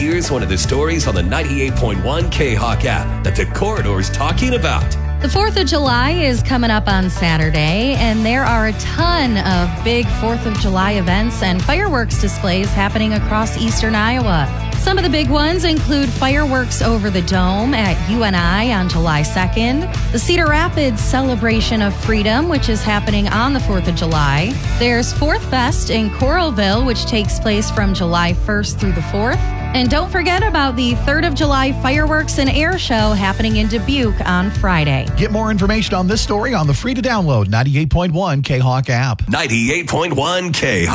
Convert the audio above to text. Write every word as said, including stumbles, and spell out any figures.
Here's one of the stories on the ninety-eight point one K-Hawk app that the Corridor's talking about. The fourth of July is coming up on Saturday, and there are a ton of big fourth of July events and fireworks displays happening across eastern Iowa. Some of the big ones include fireworks over the Dome at U N I on July second, the Cedar Rapids Celebration of Freedom, which is happening on the fourth of July. There's Fourth Fest in Coralville, which takes place from July first through the fourth. And don't forget about the third of July fireworks and air show happening in Dubuque on Friday. Get more information on this story on the free-to-download ninety-eight point one K-Hawk app. ninety-eight point one K-Hawk.